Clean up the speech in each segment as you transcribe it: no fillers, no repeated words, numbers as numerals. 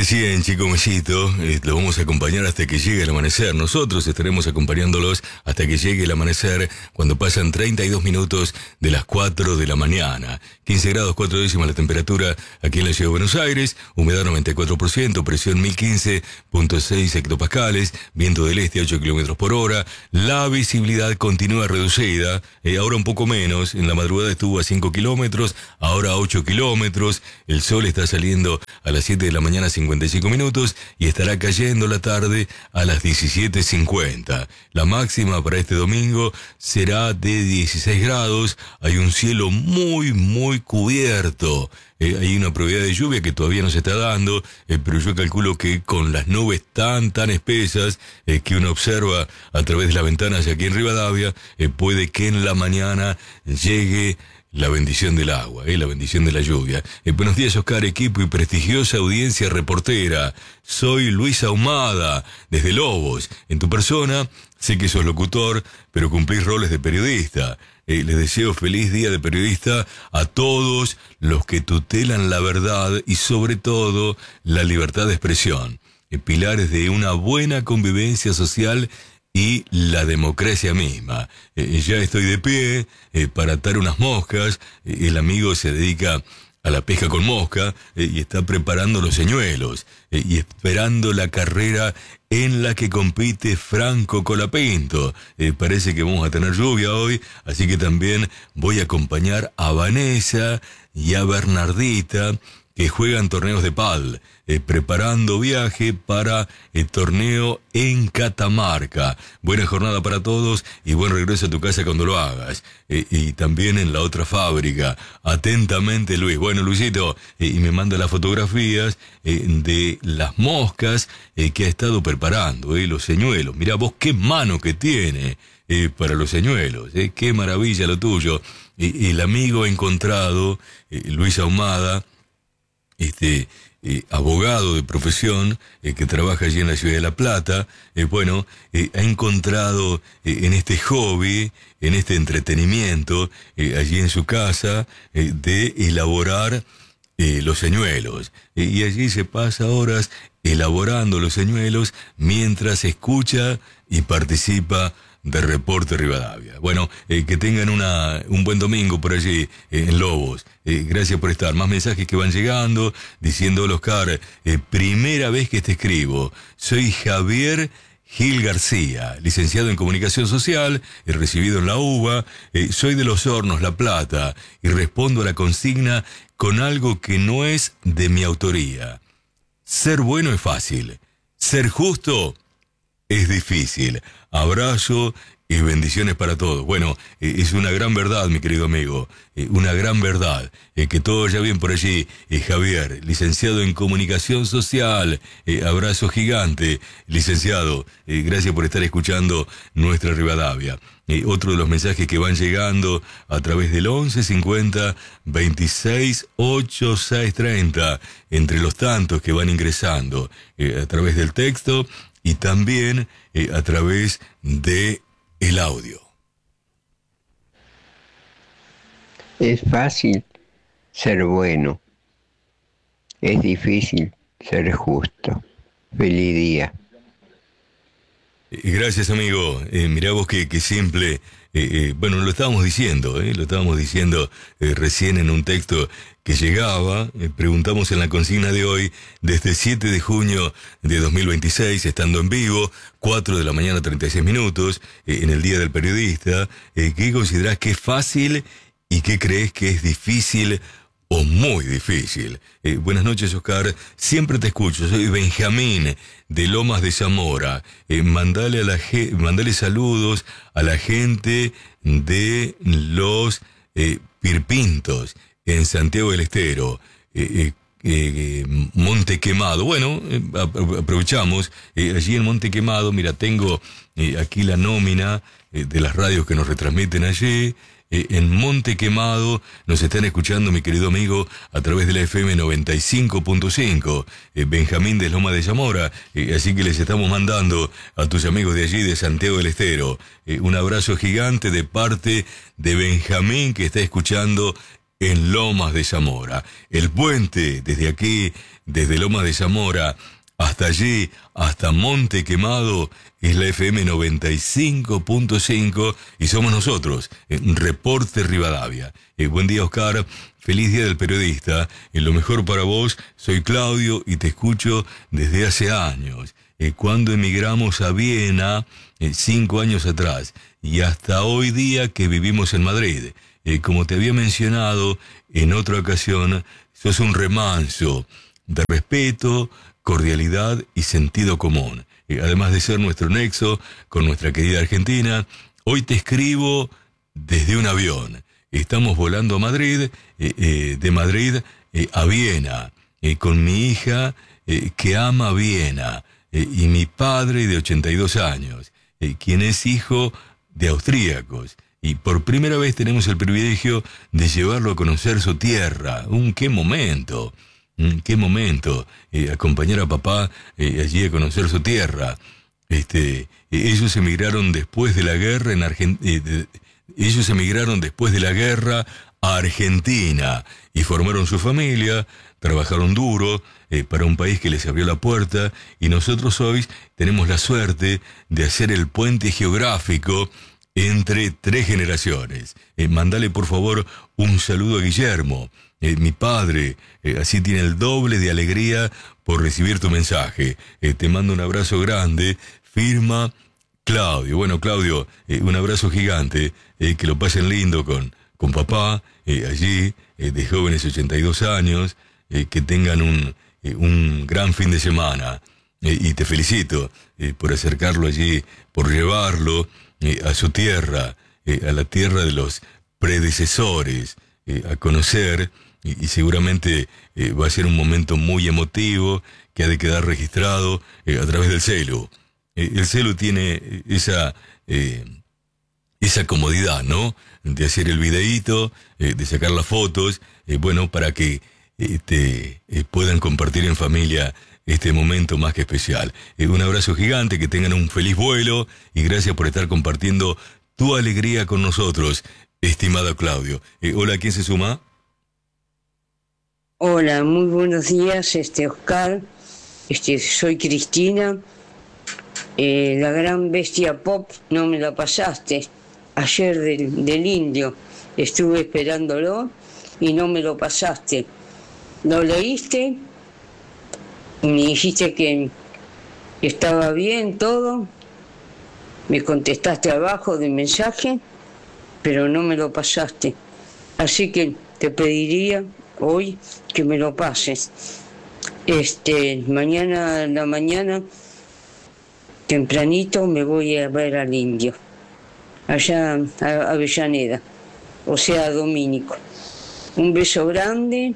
decían, chico Mellito, lo vamos a acompañar hasta que llegue el amanecer. Nosotros estaremos acompañándolos hasta que llegue el amanecer, cuando pasan 32 minutos de las 4 de la mañana. 15 grados 4 décimas la temperatura aquí en la ciudad de Buenos Aires, humedad 94%, presión 1015.6 hectopascales, viento del este a 8 kilómetros por hora. La visibilidad continúa reducida, ahora un poco menos. En la madrugada estuvo a 5 kilómetros, ahora a 8 kilómetros. El sol está saliendo a las 7 de la mañana 55 minutos y estará cayendo la tarde a las 17:50. La máxima para este domingo será de 16 grados. Hay un cielo muy cubierto. Hay una probabilidad de lluvia que todavía no se está dando, pero yo calculo que con las nubes tan espesas que uno observa a través de las ventanas aquí en Rivadavia, puede que en la mañana llegue la bendición del agua, la bendición de la lluvia. Buenos días, Oscar, equipo y prestigiosa audiencia reportera. Soy Luis Ahumada, desde Lobos. En tu persona, sé que sos locutor, pero cumplís roles de periodista. Les deseo feliz día de periodista a todos los que tutelan la verdad y sobre todo la libertad de expresión. Pilares de una buena convivencia social y la democracia misma. Ya estoy de pie para atar unas moscas. El amigo se dedica a la pesca con mosca y está preparando los señuelos y esperando la carrera en la que compite Franco Colapinto. Parece que vamos a tener lluvia hoy, así que también voy a acompañar a Vanessa y a Bernardita, que juegan torneos de pádel, preparando viaje para el torneo en Catamarca. Buena jornada para todos y buen regreso a tu casa cuando lo hagas. Y también en la otra fábrica. Atentamente, Luis. Bueno, Luisito, y me manda las fotografías de las moscas que ha estado preparando, los señuelos. Mirá vos qué mano que tiene para los señuelos. Qué maravilla lo tuyo. El amigo encontrado, Luis Ahumada, abogado de profesión, que trabaja allí en la ciudad de La Plata, ha encontrado en este hobby, en este entretenimiento, allí en su casa, de elaborar los señuelos. Y allí se pasa horas elaborando los señuelos mientras escucha y participa de Reporte Rivadavia. Bueno, que tengan un buen domingo por allí, en Lobos. Gracias por estar. Más mensajes que van llegando, diciendo: hola, Oscar, primera vez que te escribo. Soy Javier Gil García, licenciado en Comunicación Social, recibido en la UBA. Soy de Los Hornos, La Plata, y respondo a la consigna con algo que no es de mi autoría. Ser bueno es fácil. Ser justo es difícil. Abrazo y bendiciones para todos. Bueno, es una gran verdad, mi querido amigo. Una gran verdad. Que todo vaya bien por allí. Javier, licenciado en Comunicación Social. Abrazo gigante, licenciado. Gracias por estar escuchando nuestra Rivadavia. Otro de los mensajes que van llegando a través del 11 50 26 8 6 30. Entre los tantos que van ingresando a través del texto y también a través de el audio. Es fácil ser bueno. Es difícil ser justo. Feliz día. Gracias, amigo. Mirá vos que simple. Lo estábamos diciendo, recién en un texto que llegaba. Preguntamos en la consigna de hoy, desde 7 de junio de 2026, estando en vivo, 4 de la mañana 36 minutos, en el Día del Periodista, ¿qué considerás que es fácil y qué crees que es difícil o muy difícil? Buenas noches, Oscar. Siempre te escucho. Soy Benjamín de Lomas de Zamora. Mandale saludos a la gente de los Pirpintos en Santiago del Estero. Monte Quemado. Bueno, aprovechamos. Allí en Monte Quemado, mira, tengo aquí la nómina de las radios que nos retransmiten allí. En Monte Quemado nos están escuchando, mi querido amigo, a través de la FM 95.5, Benjamín de Loma de Zamora, así que les estamos mandando a tus amigos de allí, de Santiago del Estero, un abrazo gigante de parte de Benjamín, que está escuchando en Lomas de Zamora. El puente desde aquí, desde Lomas de Zamora hasta allí, hasta Monte Quemado, es la FM 95.5 y somos nosotros, Reporte Rivadavia. Buen día, Oscar. Feliz Día del Periodista. Lo mejor para vos. Soy Claudio y te escucho desde hace años. Cuando emigramos a Viena, 5 años atrás, y hasta hoy día que vivimos en Madrid. Como te había mencionado en otra ocasión, sos un remanso de respeto, cordialidad y sentido común. Además de ser nuestro nexo con nuestra querida Argentina, hoy te escribo desde un avión. Estamos volando a Madrid, de Madrid a Viena, con mi hija que ama Viena, y mi padre de 82 años, quien es hijo de austríacos. Y por primera vez tenemos el privilegio de llevarlo a conocer su tierra. ¡Qué momento! ¡Qué momento! Acompañar a papá allí a conocer su tierra. Ellos emigraron después de la guerra ellos emigraron después de la guerra a Argentina y formaron su familia, trabajaron duro para un país que les abrió la puerta, y nosotros hoy tenemos la suerte de hacer el puente geográfico entre 3 generaciones. Mandale por favor un saludo a Guillermo, mi padre, así tiene el doble de alegría por recibir tu mensaje. Te mando un abrazo grande, firma Claudio. Bueno, Claudio, un abrazo gigante, que lo pasen lindo con papá, allí, de jóvenes 82 años, que tengan un gran fin de semana, y te felicito por acercarlo allí, por llevarlo a su tierra, a la tierra de los predecesores, a conocer, y seguramente va a ser un momento muy emotivo que ha de quedar registrado a través del celu. El celu tiene esa comodidad, ¿no? De hacer el videíto, de sacar las fotos, bueno, para que puedan compartir en familia este momento más que especial. Un abrazo gigante, que tengan un feliz vuelo, y gracias por estar compartiendo tu alegría con nosotros, estimado Claudio. Hola, ¿quién se suma? Hola, muy buenos días, Oscar. Soy Cristina. La gran bestia pop no me la pasaste. Ayer del Indio estuve esperándolo y no me lo pasaste. ¿Lo leíste? Me dijiste que estaba bien todo. Me contestaste abajo del mensaje, pero no me lo pasaste. Así que te pediría hoy que me lo pases. Mañana a la mañana, tempranito, me voy a ver al Indio, allá a Avellaneda, o sea, a Domínico. Un beso grande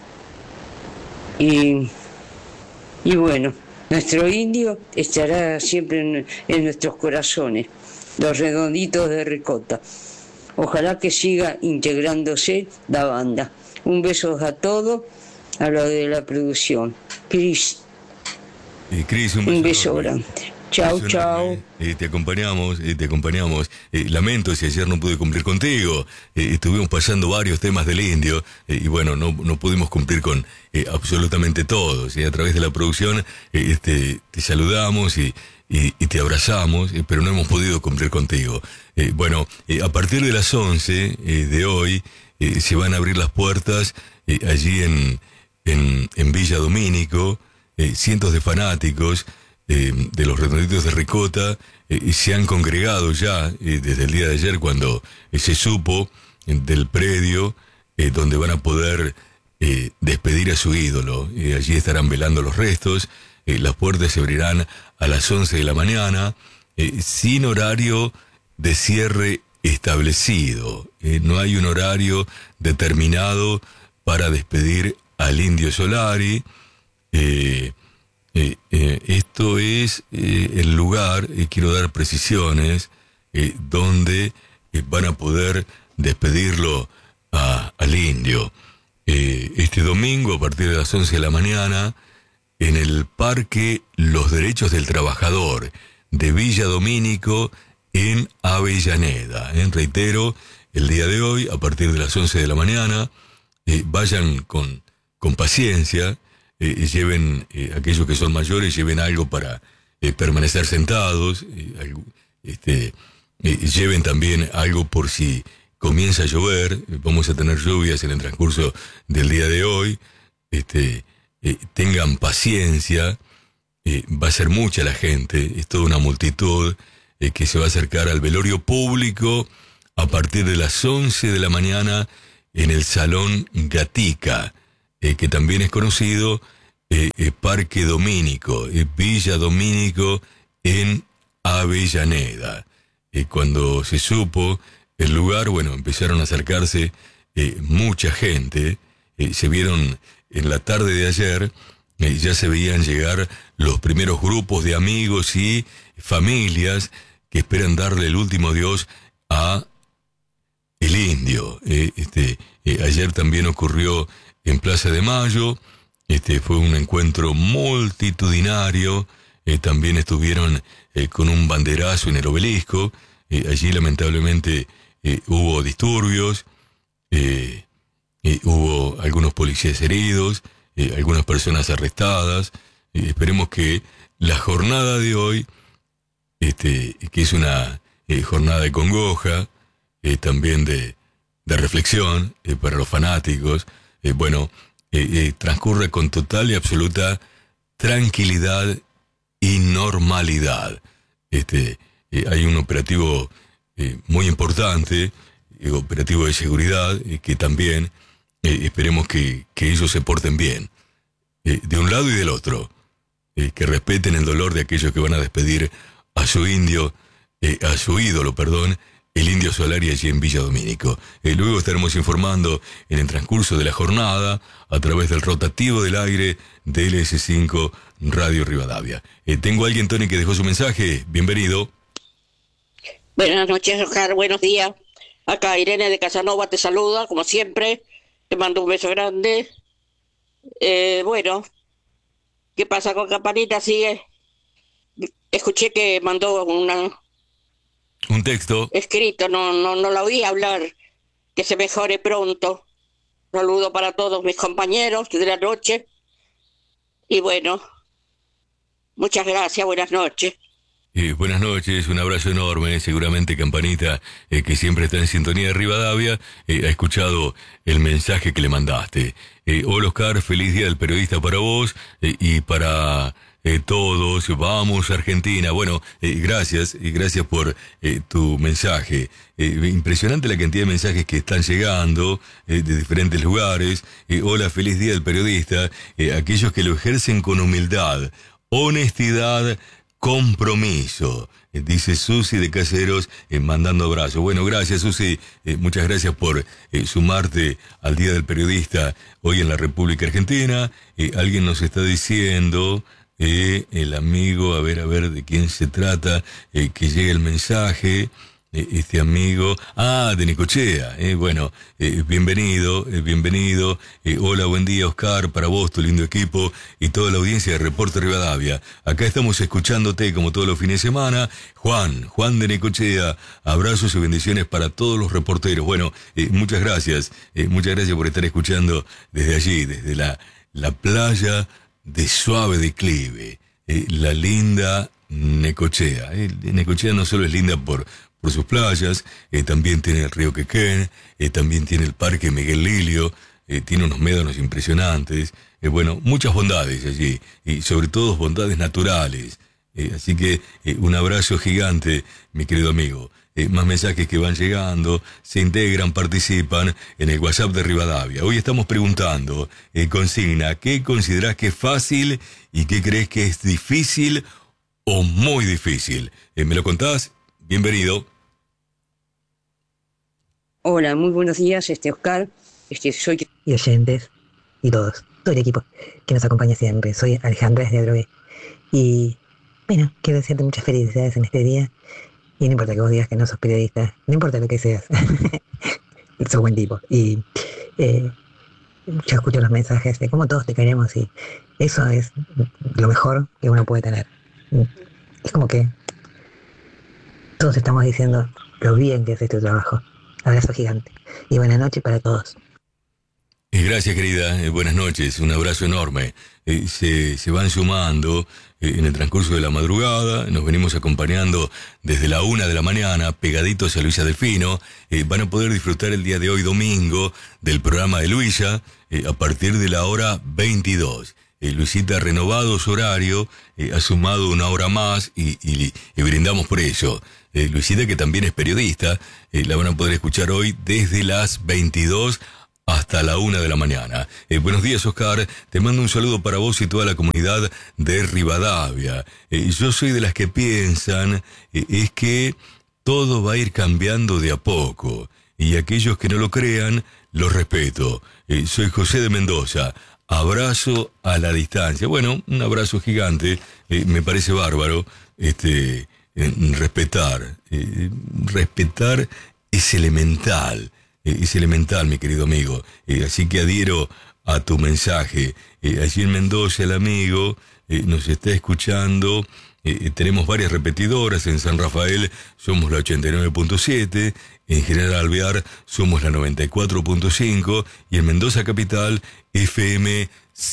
y bueno, nuestro Indio estará siempre en nuestros corazones, los redonditos de ricota. Ojalá que siga integrándose la banda. Un beso a todos, a lo de la producción. Cris, un beso grande. Chau, chau. Te acompañamos. Lamento si ayer no pude cumplir contigo. Estuvimos pasando varios temas del Indio, y bueno, no pudimos cumplir con absolutamente todos. Y a través de la producción te saludamos y te abrazamos, pero no hemos podido cumplir contigo. Bueno, a partir de las 11 de hoy se van a abrir las puertas allí en Villa Domínico. Cientos de fanáticos de los Redonditos de Ricota se han congregado ya desde el día de ayer, cuando se supo del predio donde van a poder despedir a su ídolo. Allí estarán velando los restos. Las puertas se abrirán a las 11 de la mañana, sin horario de cierre establecido. No hay un horario determinado para despedir al Indio Solari. Esto es el lugar, quiero dar precisiones, donde van a poder despedirlo al Indio. Este domingo, a partir de las 11 de la mañana, en el Parque Los Derechos del Trabajador de Villa Domínico, en Avellaneda. Reitero, el día de hoy, a partir de las 11 de la mañana, vayan con paciencia, lleven, aquellos que son mayores, lleven algo para permanecer sentados, lleven también algo por si comienza a llover. Vamos a tener lluvias en el transcurso del día de hoy. Tengan paciencia, va a ser mucha la gente, es toda una multitud que se va a acercar al velorio público a partir de las 11 de la mañana en el Salón Gatica, que también es conocido Parque Domínico, Villa Domínico en Avellaneda. Cuando se supo el lugar, bueno, empezaron a acercarse mucha gente, se vieron en la tarde de ayer, ya se veían llegar los primeros grupos de amigos y familias que esperan darle el último adiós a el indio. Ayer también ocurrió en Plaza de Mayo, fue un encuentro multitudinario, también estuvieron con un banderazo en el obelisco, allí lamentablemente hubo disturbios, hubo algunos policías heridos, algunas personas arrestadas. Esperemos que la jornada de hoy, que es una jornada de congoja, también de reflexión para los fanáticos, transcurre con total y absoluta tranquilidad y normalidad. Hay un operativo muy importante, operativo de seguridad, que también esperemos que ellos se porten bien, de un lado y del otro, que respeten el dolor de aquellos que van a despedir a su ídolo, el Indio Solari allí en Villa Domínico. Luego estaremos informando en el transcurso de la jornada a través del rotativo del aire de LS5 Radio Rivadavia. Tengo a alguien, Tony, que dejó su mensaje. Bienvenido. Buenas noches, Oscar. Buenos días. Acá Irene de Casanova te saluda, como siempre. Te mando un beso grande. ¿Qué pasa con Campanita? Sigue. Escuché que mandó un texto escrito, no la oí hablar. Que se mejore pronto. Saludo para todos mis compañeros de la noche. Y bueno, muchas gracias, buenas noches. Buenas noches, un abrazo enorme. Seguramente Campanita, que siempre está en sintonía de Rivadavia, ha escuchado el mensaje que le mandaste. Hola Oscar, feliz día del periodista para vos y para todos. Vamos Argentina. Bueno, gracias por tu mensaje. Impresionante la cantidad de mensajes que están llegando de diferentes lugares. Hola, feliz día del periodista. Aquellos que lo ejercen con humildad, honestidad, compromiso, dice Susi de Caseros, mandando abrazos. Bueno, gracias Susi, muchas gracias por sumarte al Día del Periodista hoy en la República Argentina. Alguien nos está diciendo, el amigo, a ver de quién se trata, que llegue el mensaje. Este amigo, de Necochea, bienvenido, hola, buen día Oscar, para vos, tu lindo equipo y toda la audiencia de Reporte Rivadavia. Acá estamos escuchándote como todos los fines de semana. Juan de Necochea, abrazos y bendiciones para todos los reporteros. Bueno, muchas gracias por estar escuchando desde allí, desde la playa de suave declive, la linda Necochea. Necochea no solo es linda por sus playas, también tiene el río Quequén, también tiene el Parque Miguel Lilio, tiene unos médanos impresionantes, muchas bondades allí, y sobre todo bondades naturales. Así que un abrazo gigante, mi querido amigo. Más mensajes que van llegando, se integran, participan en el WhatsApp de Rivadavia. Hoy estamos preguntando, consigna, ¿qué considerás que es fácil y qué crees que es difícil o muy difícil? ¿Me lo contás? Bienvenido. Hola, muy buenos días, Oscar. Soy... Y oyentes, y todo el equipo que nos acompaña siempre. Soy Alejandra desde Adrogué. Y bueno, quiero desearte muchas felicidades en este día. Y no importa que vos digas que no sos periodista, no importa lo que seas. Sos buen tipo. Y yo escucho los mensajes de cómo todos te queremos y eso es lo mejor que uno puede tener. Es como que todos estamos diciendo lo bien que es tu trabajo. Abrazo gigante. Y buena noche para todos. Gracias, querida. Buenas noches. Un abrazo enorme. Se van sumando en el transcurso de la madrugada. Nos venimos acompañando desde la 1 de la mañana, pegaditos a Luisa Delfino. Van a poder disfrutar el día de hoy, domingo, del programa de Luisa a partir de la hora 22. Luisita ha renovado su horario, ha sumado una hora más y brindamos por eso. Luisita, que también es periodista, la van a poder escuchar hoy desde las 22 hasta la 1 de la mañana. Buenos días, Oscar. Te mando un saludo para vos y toda la comunidad de Rivadavia. Yo soy de las que piensan es que todo va a ir cambiando de a poco. Y aquellos que no lo crean, los respeto. Soy José de Mendoza. Abrazo a la distancia. Bueno, un abrazo gigante. Me parece bárbaro. Respetar. Respetar es elemental. Es elemental, mi querido amigo. Así que adhiero a tu mensaje. Allí en Mendoza el amigo nos está escuchando. Tenemos varias repetidoras. En San Rafael somos la 89.7. En General Alvear somos la 94.5. Y en Mendoza Capital, FM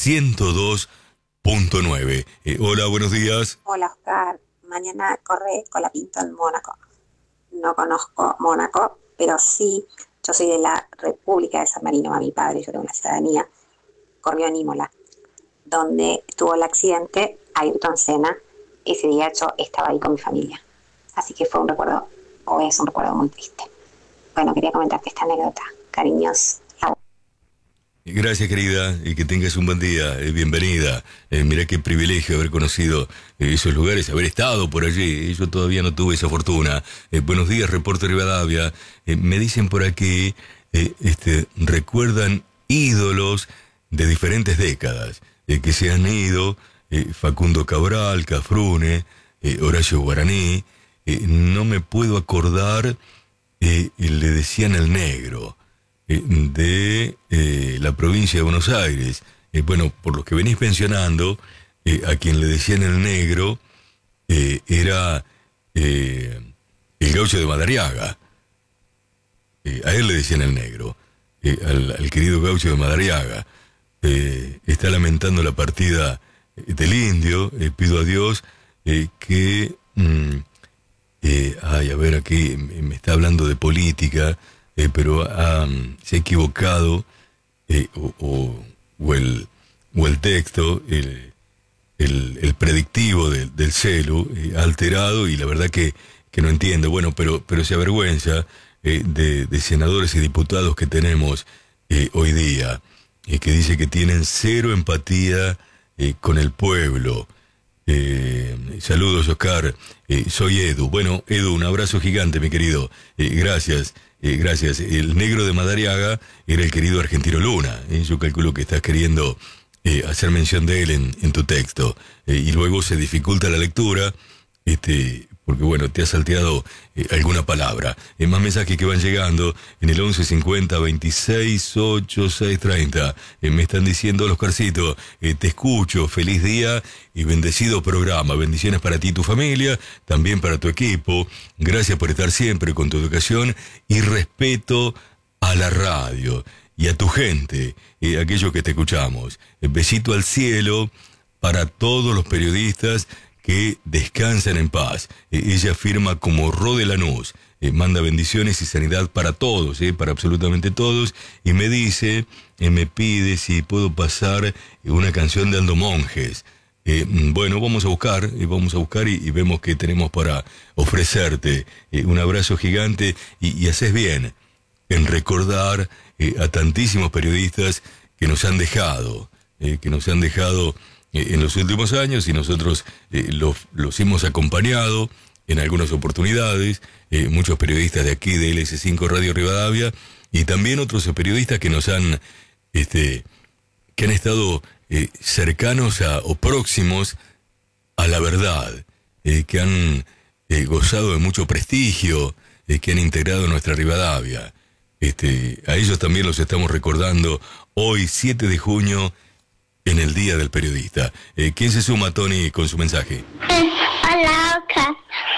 102.9. Hola, buenos días. Hola, Oscar. Mañana corre Colapinto en Mónaco. No conozco Mónaco, pero sí... Yo soy de la República de San Marino, a mi padre, yo tengo la ciudadanía. Corrió en Imola, donde tuvo el accidente Ayrton Senna. Ese día yo estaba ahí con mi familia. Así que fue un recuerdo, o es un recuerdo muy triste. Bueno, quería comentarte esta anécdota. Cariños. Gracias, querida, y que tengas un buen día. Bienvenida. Mirá qué privilegio haber conocido esos lugares, haber estado por allí. Yo todavía no tuve esa fortuna. Buenos días, Reporte Rivadavia. Me dicen por aquí, recuerdan ídolos de diferentes décadas, que se han ido, Facundo Cabral, Cafrune, Horacio Guaraní. No me puedo acordar, le decían el negro. De la provincia de Buenos Aires. Bueno, por lo que venís mencionando, a quien le decían el negro era el gaucho de Madariaga. A él le decían el negro, al querido gaucho de Madariaga. Está lamentando la partida del indio. Pido a Dios que... a ver, aquí me está hablando de política, pero se ha equivocado, o el texto, el predictivo del celu, ha alterado, y la verdad que no entiendo. Bueno, pero se avergüenza de senadores y diputados que tenemos hoy día, que dice que tienen cero empatía con el pueblo. Saludos, Oscar. Soy Edu. Bueno, Edu, un abrazo gigante, mi querido. Gracias. Gracias. El negro de Madariaga era el querido Argentino Luna. Yo calculo que estás queriendo hacer mención de él en tu texto. Y luego se dificulta la lectura, porque bueno, te has salteado alguna palabra. Más mensajes que van llegando en el 1150 26 8 630. Me están diciendo, los Oscarcito, te escucho, feliz día y bendecido programa. Bendiciones para ti y tu familia, también para tu equipo. Gracias por estar siempre con tu educación y respeto a la radio y a tu gente, aquellos que te escuchamos. Besito al cielo para todos los periodistas que descansan en paz. Ella firma como Ro de Lanús. Manda bendiciones y sanidad para todos, para absolutamente todos. Y me dice, me pide si puedo pasar una canción de Aldo Monjes. Bueno, vamos a buscar y vemos qué tenemos para ofrecerte. Un abrazo gigante y haces bien en recordar a tantísimos periodistas que nos han dejado, en los últimos años, y nosotros los hemos acompañado en algunas oportunidades, muchos periodistas de aquí de LS5 Radio Rivadavia, y también otros periodistas que nos han que han estado cercanos o próximos a la verdad, que han gozado de mucho prestigio, que han integrado nuestra Rivadavia. A ellos también los estamos recordando hoy, 7 de junio, en el Día del Periodista. ¿Quién se suma, Tony, con su mensaje? Hola, Oscar.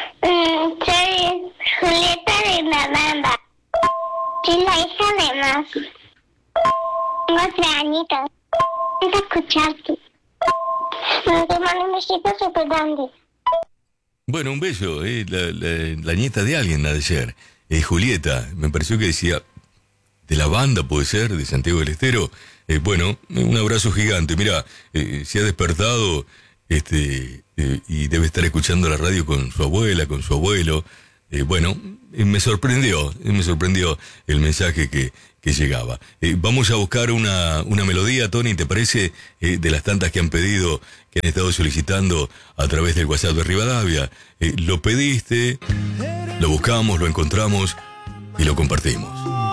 Soy Julieta de Naranda. Soy la hija de Más. Tengo 3 añitos. Quiero escucharte. Te mando un besito súper grande. Bueno, un beso, la nieta de alguien, la de ayer. Julieta, me pareció que decía, de la banda puede ser, de Santiago del Estero. Bueno, un abrazo gigante. Mira, se ha despertado y debe estar escuchando la radio con su abuela, con su abuelo. Bueno, me sorprendió el mensaje que llegaba. Vamos a buscar una melodía, Tony, ¿te parece? De las tantas que han pedido, que han estado solicitando a través del WhatsApp de Rivadavia. Lo pediste, lo buscamos, lo encontramos y lo compartimos.